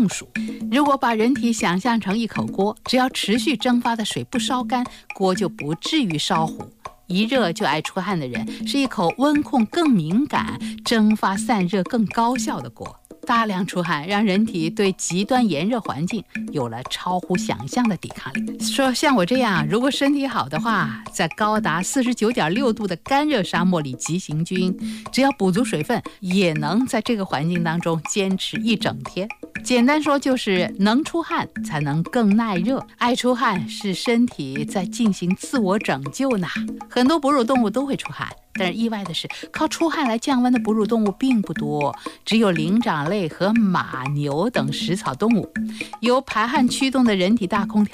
中暑。如果把人体想象成一口锅，只要持续蒸发的水不烧干，锅就不至于烧糊。一热就爱出汗的人，是一口温控更敏感、蒸发散热更高效的锅。大量出汗让人体对极端炎热环境有了超乎想象的抵抗力。说像我这样，如果身体好的话，在高达49.6度的干热沙漠里急行军，只要补足水分，也能在这个环境当中坚持一整天。简单说就是能出汗才能更耐热，爱出汗是身体在进行自我拯救呢。很多哺乳动物都会出汗，但是意外的是，靠出汗来降温的哺乳动物并不多，只有灵长类和马、牛等食草动物。由排汗驱动的人体大空调